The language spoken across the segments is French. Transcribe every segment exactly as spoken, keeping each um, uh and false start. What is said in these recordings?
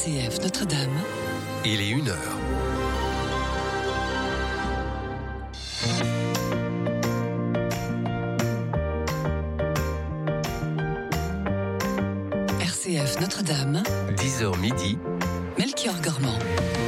C F Notre-Dame. Il est une heure. R C F Notre-Dame. dix heures midi. Melchior Gormand.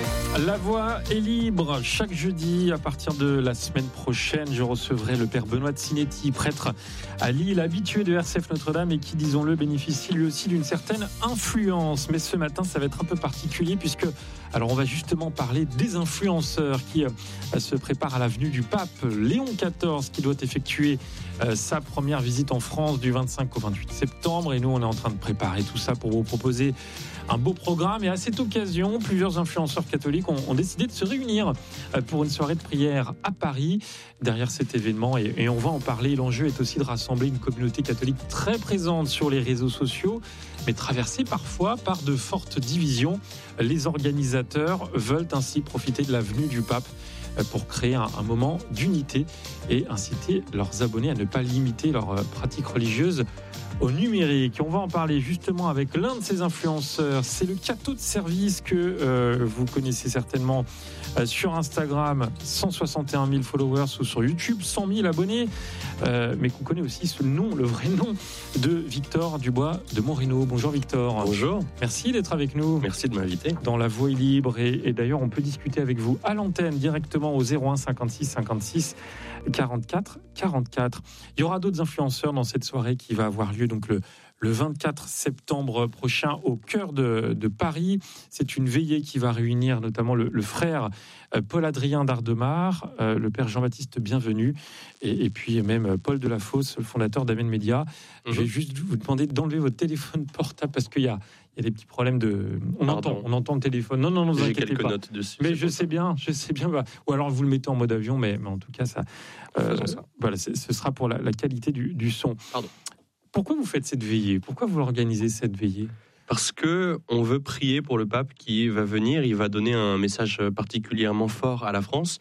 La voix est libre. Chaque jeudi, à partir de la semaine prochaine, je recevrai le père Benoît de Sinetti, prêtre à Lille, habitué de R C F Notre-Dame et qui, disons-le, bénéficie lui aussi d'une certaine influence. Mais ce matin, ça va être un peu particulier puisque, alors on va justement parler des influenceurs qui euh, se préparent à la venue du pape Léon quatorze qui doit effectuer euh, sa première visite en France du vingt-cinq au vingt-huit septembre. Et nous, on est en train de préparer tout ça pour vous proposer un beau programme. Et à cette occasion, plusieurs influenceurs catholiques ont, ont décidé de se réunir pour une soirée de prière à Paris. Derrière cet événement, et, et on va en parler, l'enjeu est aussi de rassembler une communauté catholique très présente sur les réseaux sociaux, mais traversée parfois par de fortes divisions. Les organisateurs veulent ainsi profiter de la venue du pape pour créer un, un moment d'unité et inciter leurs abonnés à ne pas limiter leurs pratiques religieuses au numérique. On va en parler justement avec l'un de ces influenceurs. C'est le Cateau de Service que euh, vous connaissez certainement euh, sur Instagram, cent soixante et un mille followers, ou sur YouTube, cent mille abonnés, euh, mais qu'on connaît aussi sous le nom, le vrai nom de Victor Dubois de Morino. Bonjour Victor. Bonjour. Merci d'être avec nous. Merci de m'inviter. Dans La Voix est libre et, et d'ailleurs on peut discuter avec vous à l'antenne directement au zéro un cinquante-six cinquante-six quarante-quatre quarante-quatre. Il y aura d'autres influenceurs dans cette soirée qui va avoir lieu donc le, le vingt-quatre septembre prochain au cœur de, de Paris. C'est une veillée qui va réunir notamment le, le frère Paul-Adrien d'Ardemar, euh, le père Jean-Baptiste Bienvenu et, et puis même Paul Delafosse, le fondateur d'Amen Média. Mm-hmm. Je vais juste vous demander d'enlever votre téléphone portable parce qu'il y a, il y a des petits problèmes de... On entend, on entend le téléphone. Non, non, non, vous J'ai inquiétez quelques pas. notes dessus. Mais je sais bien, je sais bien. Bah, ou alors vous le mettez en mode avion, mais, mais en tout cas, ça, euh, ça. Voilà, ce sera pour la, la qualité du, du son. Pardon. Pourquoi vous faites cette veillée ? Pourquoi vous organisez cette veillée ? Parce que on veut prier pour le pape qui va venir. Il va donner un message particulièrement fort à la France.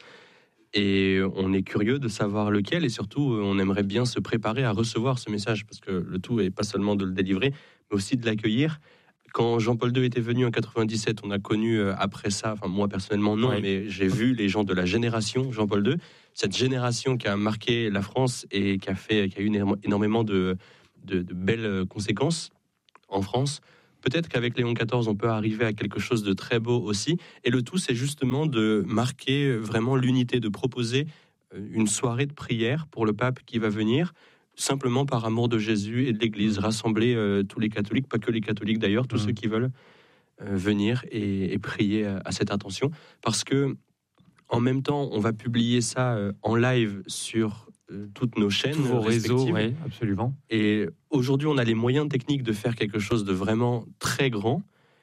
Et on est curieux de savoir lequel. Et surtout, on aimerait bien se préparer à recevoir ce message. Parce que le tout est pas seulement de le délivrer, mais aussi de l'accueillir. Quand Jean-Paul deux était venu en quatre-vingt-dix-sept, on a connu après ça, enfin moi personnellement non, ouais. mais j'ai vu les gens de la génération Jean-Paul deux, cette génération qui a marqué la France et qui a, fait, qui a eu énormément de, de, de belles conséquences en France. Peut-être qu'avec Léon quatorze, on peut arriver à quelque chose de très beau aussi. Et le tout, c'est justement de marquer vraiment l'unité, de proposer une soirée de prière pour le pape qui va venir, simplement par amour de Jésus et de l'Église, rassembler euh, tous les catholiques, pas que les catholiques d'ailleurs, tous mmh. ceux qui veulent euh, venir et, et prier à, à cette intention. Parce que, en même temps, on va publier ça euh, en live sur euh, toutes nos chaînes, tous vos réseaux, oui, absolument. Et aujourd'hui, on a les moyens techniques de faire quelque chose de vraiment très grand.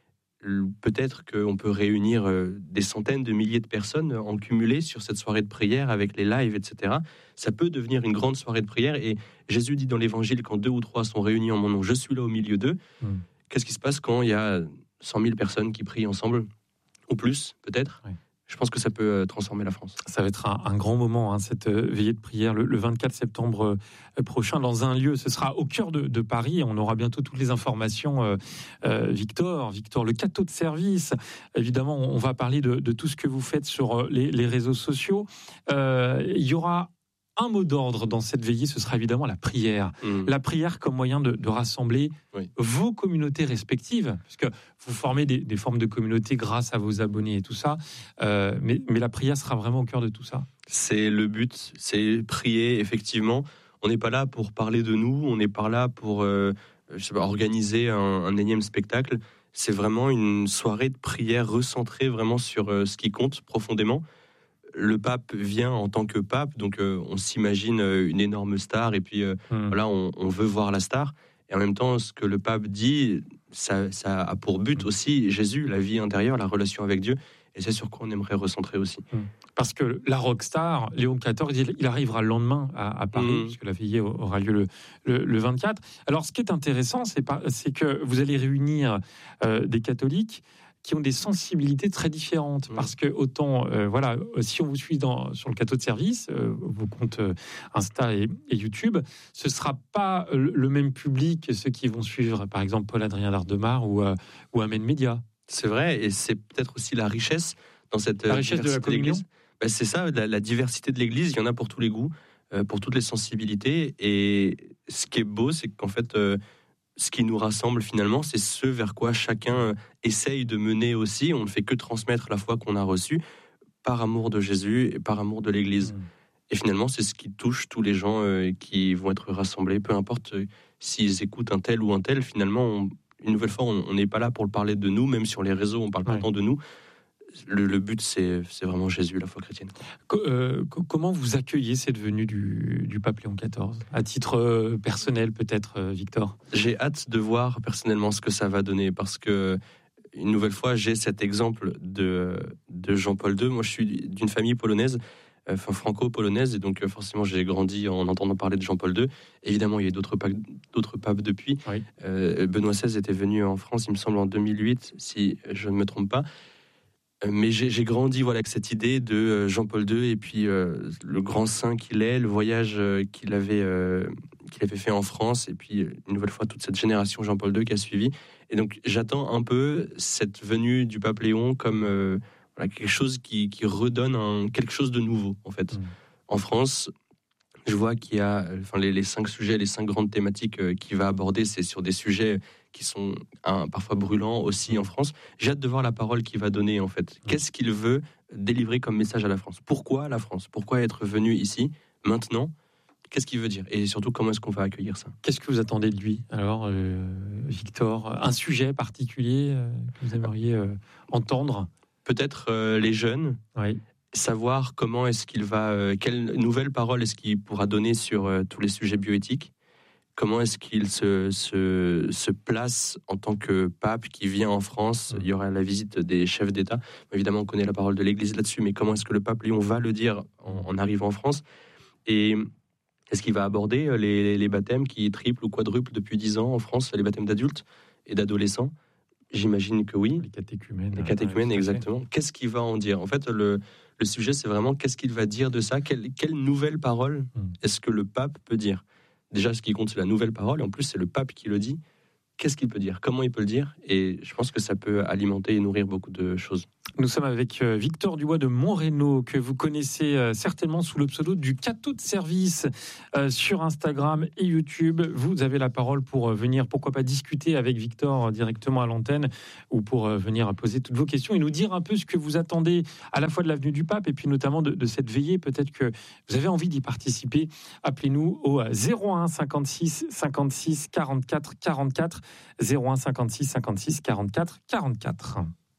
Peut-être qu'on peut réunir des centaines de milliers de personnes en cumulé sur cette soirée de prière avec les lives, et cetera. Ça peut devenir une grande soirée de prière. Et Jésus dit dans l'Évangile, quand deux ou trois sont réunis en mon nom, je suis là au milieu d'eux. Mmh. Qu'est-ce qui se passe quand il y a cent mille personnes qui prient ensemble ? Ou plus, peut-être ? Oui. Je pense que ça peut transformer la France. Ça va être un, un grand moment, hein, cette veillée de prière, le, le vingt-quatre septembre prochain, dans un lieu. Ce sera au cœur de, de Paris. On aura bientôt toutes les informations. Euh, euh, Victor, Victor, le Cateau de Service. Évidemment, on va parler de, de tout ce que vous faites sur les, les réseaux sociaux. Euh, il y aura un mot d'ordre dans cette veillée, ce sera évidemment la prière. Mmh. La prière comme moyen de, de rassembler oui. vos communautés respectives, parce que vous formez des, des formes de communautés grâce à vos abonnés et tout ça, euh, mais, mais la prière sera vraiment au cœur de tout ça. C'est le but, c'est prier, effectivement. On n'est pas là pour parler de nous, on n'est pas là pour euh, je sais pas, organiser un, un énième spectacle. C'est vraiment une soirée de prière recentrée vraiment sur euh, ce qui compte profondément. Le pape vient en tant que pape, donc euh, on s'imagine une énorme star et puis euh, mmh. voilà, on, on veut voir la star. Et en même temps, ce que le pape dit, ça, ça a pour but aussi Jésus, la vie intérieure, la relation avec Dieu. Et c'est sur quoi on aimerait recentrer aussi. Mmh. Parce que la rockstar, Léon quatorze, il arrivera le lendemain à, à Paris, mmh. puisque la veillée aura lieu le, le, le vingt-quatre. Alors, ce qui est intéressant, c'est, pas, c'est que vous allez réunir euh, des catholiques qui ont des sensibilités très différentes. Mmh. Parce que autant, euh, voilà, si on vous suit dans, sur le Cateau de Service, euh, vos comptes euh, Insta et, et YouTube, ce ne sera pas le, le même public que ceux qui vont suivre, par exemple, Paul-Adrien d'Ardemar ou, euh, ou Amen Média. C'est vrai, et c'est peut-être aussi la richesse dans cette La richesse de la communion. Ben, c'est ça, la, la diversité de l'Église, il y en a pour tous les goûts, euh, pour toutes les sensibilités. Et ce qui est beau, c'est qu'en fait, euh, ce qui nous rassemble finalement, c'est ce vers quoi chacun euh, essaye de mener aussi. On ne fait que transmettre la foi qu'on a reçue par amour de Jésus et par amour de l'Église. Mmh. Et finalement, c'est ce qui touche tous les gens euh, qui vont être rassemblés, peu importe euh, s'ils écoutent un tel ou un tel. Finalement, on, une nouvelle fois, on n'est pas là pour parler de nous, même sur les réseaux, on parle pas ouais. tant de nous. Le, le but, c'est, c'est vraiment Jésus, la foi chrétienne. Co- euh, comment vous accueillez cette venue du, du pape Léon quatorze ? À titre euh, personnel, peut-être, euh, Victor ? J'ai hâte de voir personnellement ce que ça va donner, parce que, une nouvelle fois, j'ai cet exemple de, de Jean-Paul deux. Moi, je suis d'une famille polonaise, enfin franco-polonaise, et donc forcément, j'ai grandi en entendant parler de Jean-Paul deux. Évidemment, il y a eu d'autres papes, d'autres papes depuis. Oui. Euh, Benoît seize était venu en France, il me semble, en deux mille huit, si je ne me trompe pas. Mais j'ai, j'ai grandi voilà, avec cette idée de Jean-Paul deux et puis euh, le grand saint qu'il est, le voyage qu'il avait, euh, qu'il avait fait en France, et puis une nouvelle fois toute cette génération Jean-Paul deux qui a suivi. Et donc j'attends un peu cette venue du pape Léon comme euh, voilà, quelque chose qui, qui redonne un, quelque chose de nouveau en fait. Mmh. En France, je vois qu'il y a enfin, les, les cinq sujets, les cinq grandes thématiques euh, qu'il va aborder, c'est sur des sujets qui sont hein, parfois brûlants aussi en France. J'ai hâte de voir la parole qu'il va donner en fait. Qu'est-ce qu'il veut délivrer comme message à la France ? Pourquoi la France ? Pourquoi être venu ici, maintenant ? Qu'est-ce qu'il veut dire ? Et surtout, comment est-ce qu'on va accueillir ça ? Qu'est-ce que vous attendez de lui, alors, euh, Victor ? Un sujet particulier euh, que vous aimeriez euh, entendre ? Peut-être euh, les jeunes. Oui. Savoir comment est-ce qu'il va... Euh, quelle nouvelle parole est-ce qu'il pourra donner sur euh, tous les sujets bioéthiques ? Comment est-ce qu'il se, se, se place en tant que pape qui vient en France ? Il y aura la visite des chefs d'État. Évidemment, on connaît la parole de l'Église là-dessus, mais comment est-ce que le pape Léon va le dire en, en arrivant en France ? Et est-ce qu'il va aborder les, les baptêmes qui triplent ou quadruplent depuis dix ans en France, les baptêmes d'adultes et d'adolescents ? J'imagine que oui. Les catéchumènes. Les catéchumènes, ouais, exactement. Qu'est-ce qu'il va en dire ? En fait, le, le sujet, c'est vraiment qu'est-ce qu'il va dire de ça ? Quelle, quelle nouvelle parole est-ce que le pape peut dire ? Déjà, ce qui compte, c'est la nouvelle parole. Et en plus, c'est le pape qui le dit. Qu'est-ce qu'il peut dire ? Comment il peut le dire ? Et je pense que ça peut alimenter et nourrir beaucoup de choses. Nous sommes avec Victor Dubois de Montrénaud, que vous connaissez certainement sous le pseudo du Cateau de service euh, sur Instagram et YouTube. Vous avez la parole pour venir, pourquoi pas, discuter avec Victor directement à l'antenne, ou pour venir poser toutes vos questions et nous dire un peu ce que vous attendez à la fois de la venue du pape et puis notamment de, de cette veillée. Peut-être que vous avez envie d'y participer. Appelez-nous au zéro un cinquante-six cinquante-six quarante-quatre quarante-quatre. zéro un cinquante-six cinquante-six quarante-quatre quarante-quatre.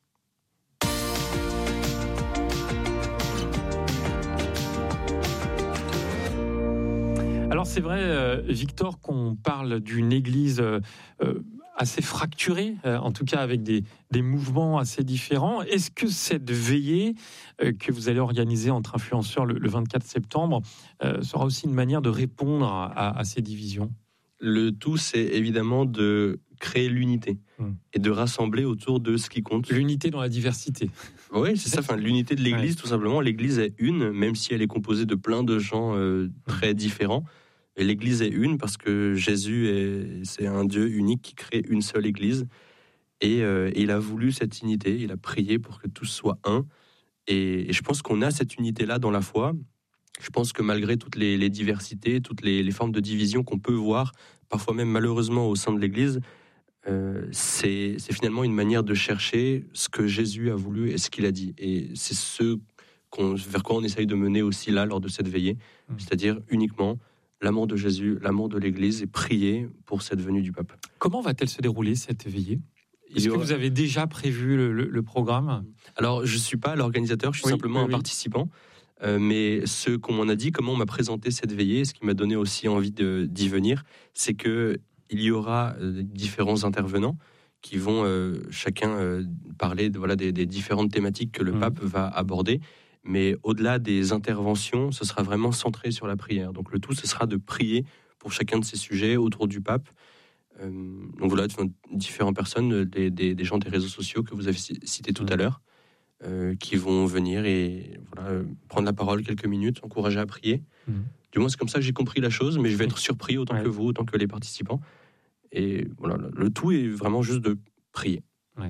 Alors c'est vrai, euh, Victor, qu'on parle d'une église euh, assez fracturée, euh, en tout cas avec des, des mouvements assez différents. Est-ce que cette veillée euh, que vous allez organiser entre influenceurs le, le vingt-quatre septembre euh, sera aussi une manière de répondre à, à ces divisions ? Le tout, c'est évidemment de créer l'unité mmh. et de rassembler autour de ce qui compte. L'unité dans la diversité. Oui, c'est ça, enfin, l'unité de l'Église, ouais. Tout simplement. L'Église est une, même si elle est composée de plein de gens euh, très différents. Et l'Église est une parce que Jésus, est, c'est un Dieu unique qui crée une seule Église. Et, euh, et il a voulu cette unité, il a prié pour que tous soient un. Et, et je pense qu'on a cette unité-là dans la foi. Je pense que malgré toutes les, les diversités, toutes les, les formes de division qu'on peut voir, parfois même malheureusement au sein de l'Église, euh, c'est, c'est finalement une manière de chercher ce que Jésus a voulu et ce qu'il a dit. Et c'est ce qu'on, vers quoi on essaye de mener aussi là, lors de cette veillée, mmh. c'est-à-dire uniquement l'amour de Jésus, l'amour de l'Église et prier pour cette venue du pape. Comment va-t-elle se dérouler, cette veillée ? Est-ce aura... que vous avez déjà prévu le, le, le programme ? Alors, je ne suis pas l'organisateur, je suis oui, simplement oui, un oui. participant. Euh, mais ce qu'on m'en a dit, comment on m'a présenté cette veillée, ce qui m'a donné aussi envie de, d'y venir, c'est qu'il y aura euh, différents intervenants qui vont euh, chacun euh, parler de, voilà, des, des différentes thématiques que le mmh. pape va aborder. Mais au-delà des interventions, ce sera vraiment centré sur la prière. Donc le tout, ce sera de prier pour chacun de ces sujets autour du pape. Euh, donc voilà, différentes personnes, des, des, des gens des réseaux sociaux que vous avez cités tout mmh. à l'heure, Euh, qui vont venir et voilà, euh, prendre la parole quelques minutes, encourager à prier. Mmh. Du moins, c'est comme ça que j'ai compris la chose, mais je vais être surpris autant ouais. que vous, autant que les participants. Et voilà, le tout est vraiment juste de prier. Ouais.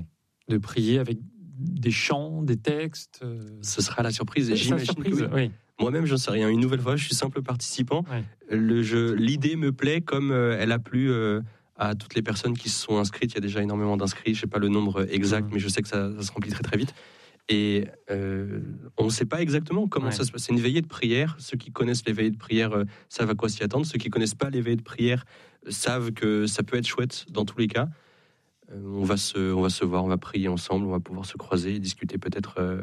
de prier avec des chants, des textes. Euh... Ce sera la surprise. C'est J'imagine la surprise, que oui. oui. Moi-même, j'en sais rien. Une nouvelle fois, je suis simple participant. Ouais. Le jeu, l'idée me plaît comme euh, elle a plu euh, à toutes les personnes qui se sont inscrites. Il y a déjà énormément d'inscrits. Je sais pas le nombre exact, mmh. mais je sais que ça, ça se remplit très très vite. Et euh, on ne sait pas exactement comment ouais. ça se passe. C'est une veillée de prière. Ceux qui connaissent les veillées de prière euh, savent à quoi s'y attendre. Ceux qui connaissent pas les veillées de prière euh, savent que ça peut être chouette dans tous les cas. Euh, on va se, on va se voir, on va prier ensemble, on va pouvoir se croiser et discuter peut-être. Euh,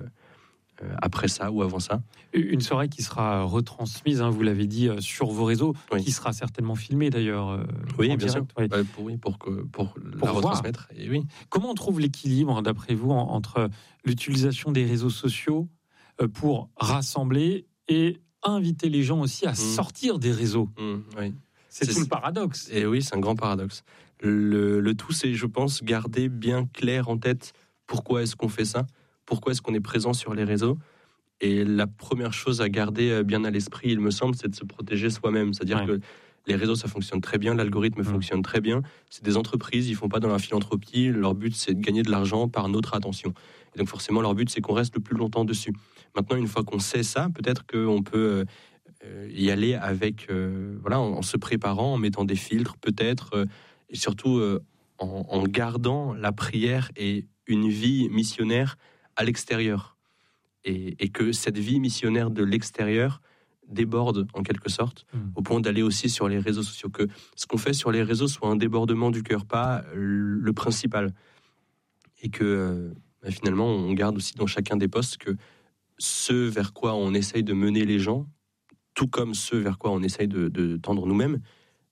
après ça ou avant ça. Une soirée qui sera retransmise, hein, vous l'avez dit, sur vos réseaux, oui. qui sera certainement filmée d'ailleurs. Oui, bien direct, sûr, oui. Bah, pour, oui, pour, que, pour, pour la voir. retransmettre. Et oui. Comment on trouve l'équilibre, d'après vous, entre l'utilisation des réseaux sociaux pour rassembler et inviter les gens aussi à mmh. sortir des réseaux mmh, oui. C'est, c'est tout le paradoxe. Et oui, c'est un grand paradoxe. Le, le tout, c'est, je pense, garder bien clair en tête pourquoi est-ce qu'on fait ça. Pourquoi est-ce qu'on est présent sur les réseaux ? Et la première chose à garder bien à l'esprit, il me semble, c'est de se protéger soi-même. C'est-à-dire ouais. que les réseaux, ça fonctionne très bien, l'algorithme mmh. fonctionne très bien. C'est des entreprises, ils ne font pas dans la philanthropie. Leur but, c'est de gagner de l'argent par notre attention. Et donc forcément, leur but, c'est qu'on reste le plus longtemps dessus. Maintenant, une fois qu'on sait ça, peut-être qu'on peut euh, y aller avec, euh, voilà, en, en se préparant, en mettant des filtres, peut-être, euh, et surtout euh, en, en gardant la prière et une vie missionnaire à l'extérieur, et, et que cette vie missionnaire de l'extérieur déborde en quelque sorte, mmh. au point d'aller aussi sur les réseaux sociaux, que ce qu'on fait sur les réseaux soit un débordement du cœur, pas le principal, et que euh, bah, finalement on garde aussi dans chacun des postes que ce vers quoi on essaye de mener les gens, tout comme ce vers quoi on essaye de, de tendre nous-mêmes,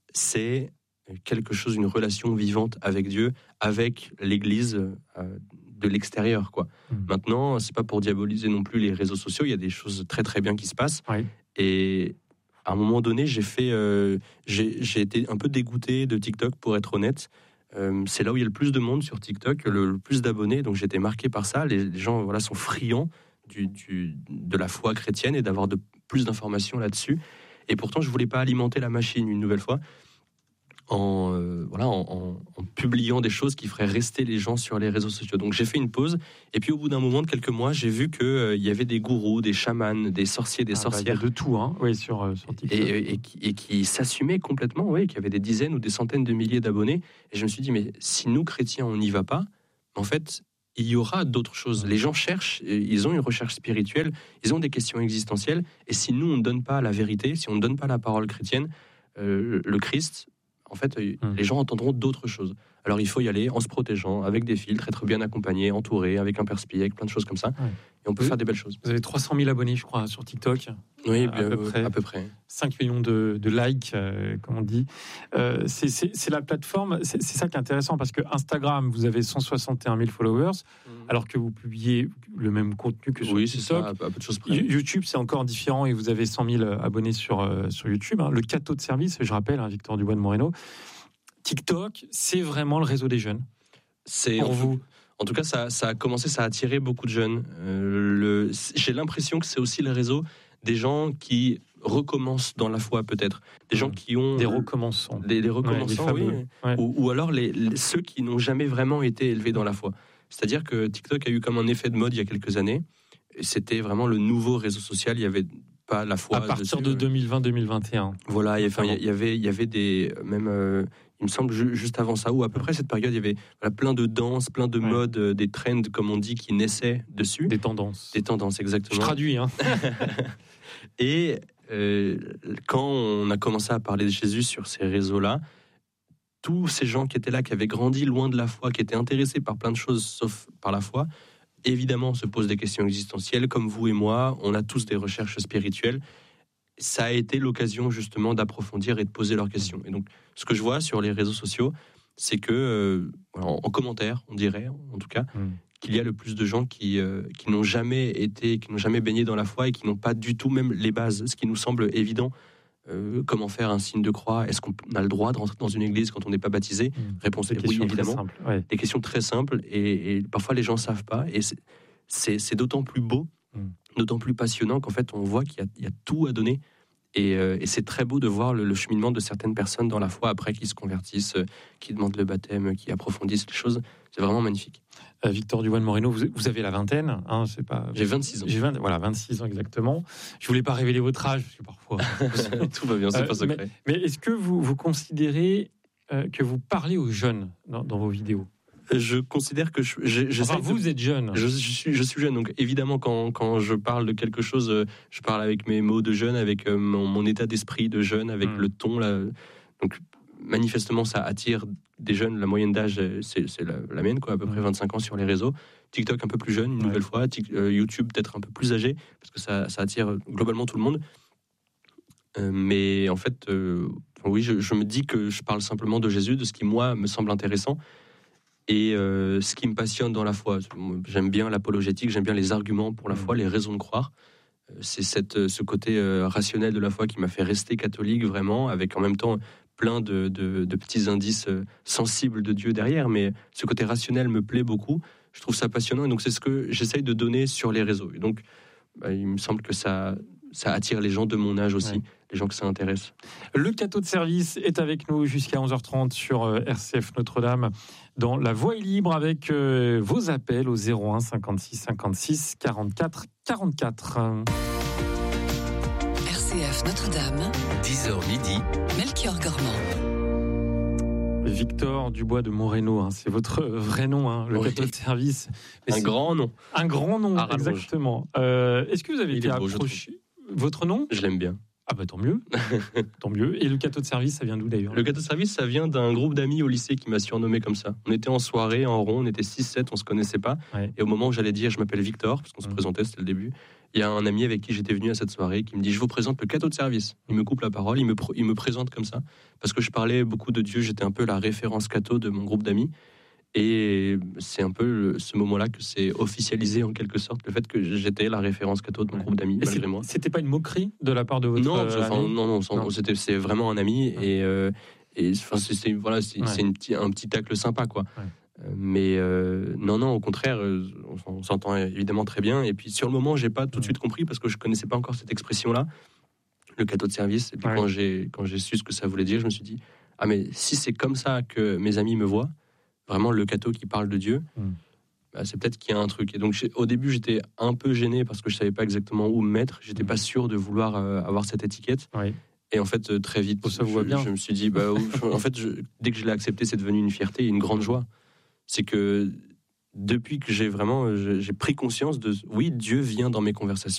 c'est quelque chose, une relation vivante avec Dieu, avec l'Église euh, de l'extérieur, quoi. Mmh. Maintenant, c'est pas pour diaboliser non plus les réseaux sociaux. Il y a des choses très très bien qui se passent. Oui. Et à un moment donné, j'ai fait, euh, j'ai, j'ai été un peu dégoûté de TikTok, pour être honnête. Euh, c'est là où il y a le plus de monde sur TikTok, le, le plus d'abonnés. Donc j'ai été marqué par ça. Les, les gens, voilà, sont friands du, du, de la foi chrétienne et d'avoir de plus d'informations là-dessus. Et pourtant, je voulais pas alimenter la machine une nouvelle fois. En, euh, voilà, en, en, en publiant des choses qui feraient rester les gens sur les réseaux sociaux. Donc j'ai fait une pause, et puis au bout d'un moment de quelques mois, j'ai vu qu'il euh, y avait des gourous, des chamans, des sorciers, des ah, sorcières. Bah, de tout, hein, oui, sur, euh, sur TikTok. Et, et, et, qui, et qui s'assumaient complètement, oui, qui avaient des dizaines ou des centaines de milliers d'abonnés. Et je me suis dit, mais si nous, chrétiens, on n'y va pas, en fait, il y aura d'autres choses. Les gens cherchent, ils ont une recherche spirituelle, ils ont des questions existentielles, et si nous, on ne donne pas la vérité, si on ne donne pas la parole chrétienne, euh, le Christ... En fait, mmh. les gens entendront d'autres choses. Alors, il faut y aller en se protégeant, avec des filtres, être bien accompagné, entouré, avec un perspier, avec plein de choses comme ça. Ouais. Et on peut vous, faire des belles choses. Vous avez trois cent mille abonnés, je crois, sur TikTok. Oui, euh, bien, à, peu près. à peu près. cinq millions de, de likes, euh, comme on dit. Euh, c'est, c'est, c'est la plateforme, c'est, c'est ça qui est intéressant, parce que Instagram, vous avez cent soixante et un mille followers, mmh. alors que vous publiez le même contenu que sur oui, TikTok. Oui, c'est ça, à peu de choses près. YouTube, c'est encore différent, et vous avez cent mille abonnés sur, euh, sur YouTube. Hein. Le cateau de service, je rappelle, hein, Victor Dubois de Moreno. TikTok, c'est vraiment le réseau des jeunes. C'est pour en vous. Tout, en tout cas, ça, ça a commencé, ça a attiré beaucoup de jeunes. Euh, le, j'ai l'impression que c'est aussi le réseau des gens qui recommencent dans la foi, peut-être. Des gens qui ont des recommençants, des, des recommençants, ouais, oui. Ouais. Ou, ou alors les, les, ceux qui n'ont jamais vraiment été élevés dans la foi. C'est-à-dire que TikTok a eu comme un effet de mode il y a quelques années. Et c'était vraiment le nouveau réseau social. Il y avait pas la foi à partir dessus. de deux mille vingt deux mille vingt et un. Voilà, il y avait, il y avait des même. Euh, il me semble juste avant ça, ou à peu près cette période, il y avait voilà, plein de danses, plein de ouais. modes, euh, des trends, comme on dit, qui naissaient dessus. Des tendances. Des tendances, exactement. Je traduis, hein. Et euh, quand on a commencé à parler de Jésus sur ces réseaux-là, tous ces gens qui étaient là, qui avaient grandi loin de la foi, qui étaient intéressés par plein de choses sauf par la foi, évidemment, on se pose des questions existentielles. Comme vous et moi, on a tous des recherches spirituelles. Ça a été l'occasion justement d'approfondir et de poser leurs questions. Et donc, ce que je vois sur les réseaux sociaux, c'est que, euh, en, en commentaire, on dirait, en tout cas, mmh. qu'il y a le plus de gens qui, euh, qui n'ont jamais été, qui n'ont jamais baigné dans la foi et qui n'ont pas du tout même les bases, ce qui nous semble évident. Euh, comment faire un signe de croix ? Est-ce qu'on a le droit de rentrer dans une église quand on n'est pas baptisé ? mmh. Réponse est oui, évidemment. Simples, ouais. Des questions très simples, et, et parfois les gens ne savent pas. Et c'est, c'est, c'est d'autant plus beau, mmh. d'autant plus passionnant qu'en fait, on voit qu'il y a, il y a tout à donner. Et, euh, et c'est très beau de voir le, le cheminement de certaines personnes dans la foi après qui se convertissent, euh, qui demandent le baptême, qui approfondissent les choses. C'est vraiment magnifique. Euh, Victor Dubois-Moreno, vous, vous avez la vingtaine, hein, c'est pas. J'ai vingt-six ans. J'ai vingt, voilà, vingt-six ans exactement. Je voulais pas révéler votre âge parce que parfois. Tout va bien, c'est Euh, pas secret. Mais, mais est-ce que vous, vous considérez euh, que vous parlez aux jeunes dans, dans vos vidéos? Je considère que je, je, je Enfin, sais vous de, êtes jeune. je, je suis, je suis jeune, donc évidemment quand, quand je parle de quelque chose, euh, je parle avec mes mots de jeune, avec euh, mon, mon état d'esprit de jeune, avec Mm. le ton là. Donc manifestement, ça attire des jeunes. La moyenne d'âge, euh, c'est, c'est la, la mienne, quoi, à peu près Mm. vingt-cinq ans sur les réseaux. TikTok un peu plus jeune, une Ouais. nouvelle fois. Tic- euh, YouTube peut-être un peu plus âgé, parce que ça, ça attire globalement tout le monde. Euh, mais en fait, euh, oui, je, je me dis que je parle simplement de Jésus, de ce qui moi me semble intéressant. Et euh, ce qui me passionne dans la foi, j'aime bien l'apologétique, j'aime bien les arguments pour la foi, les raisons de croire. Euh, C'est cette, ce côté euh, rationnel de la foi qui m'a fait rester catholique vraiment, avec en même temps plein de, de, de petits indices euh, sensibles de Dieu derrière. Mais ce côté rationnel me plaît beaucoup. Je trouve ça passionnant. Et donc c'est ce que j'essaye de donner sur les réseaux. Et donc bah, il me semble que ça, ça attire les gens de mon âge aussi, Ouais. les gens que ça intéresse. Le cateau de service est avec nous jusqu'à onze heures trente sur euh, R C F Notre-Dame dans La Voix est libre avec euh, vos appels au zéro un cinquante-six cinquante-six quarante-quatre quarante-quatre. R C F Notre-Dame, dix heures midi, Melchior Gormand. Victor Dubois de Moreno, hein, c'est votre vrai nom, hein, le Oui. cateau de service. Mais Un c'est grand nom. un grand nom, À Rallonge. exactement. Euh, est-ce que vous avez Il été est beau, je approché? Votre nom? Je l'aime bien. Ah bah tant mieux, tant mieux. Et le cateau de service, ça vient d'où d'ailleurs? Le cateau de service, ça vient d'un groupe d'amis au lycée qui m'a surnommé comme ça. On était en soirée, en rond, on était six sept, on se connaissait pas. Ouais. Et au moment où j'allais dire je m'appelle Victor, parce qu'on se Mhm. présentait, c'était le début, il y a un ami avec qui j'étais venu à cette soirée qui me dit je vous présente le cateau de service. Il me coupe la parole, il me, pr- il me présente comme ça, parce que je parlais beaucoup de Dieu, j'étais un peu la référence catho de mon groupe d'amis. Et c'est un peu le- ce moment-là que c'est officialisé en quelque sorte, le fait que j'étais la référence catho de mon Ouais. groupe d'amis, Et malgré c'est- moi. C'était pas une moquerie de la part de votre Non, euh, enfin, ami non, non, sans- Non. c'était c'est vraiment un ami et euh, et enfin c'est c'est- voilà c'est Ouais. c'est une petit un petit tacle sympa quoi. Ouais. Euh, Mais euh, non non au contraire euh, on, on s'entend évidemment très bien et puis sur le moment j'ai pas tout de Ouais. suite compris parce que je connaissais pas encore cette expression là, le cateau de service et puis Ouais. quand j'ai quand j'ai su ce que ça voulait dire je me suis dit ah mais si c'est comme ça que mes amis me voient vraiment le cateau qui parle de Dieu. Mm. Bah, c'est peut-être qu'il y a un truc. Et donc, j'ai- au début, j'étais un peu gêné parce que je savais pas exactement où me mettre. J'étais pas sûr de vouloir euh, avoir cette étiquette. Oui. Et en fait, euh, très vite, Oh, ça vous je, va bien. je me suis dit, bah, ouf. En fait, je- dès que je l'ai accepté, c'est devenu une fierté et une grande joie. C'est que depuis que j'ai vraiment, euh, j'ai j'ai pris conscience de, oui, Dieu vient dans mes conversations.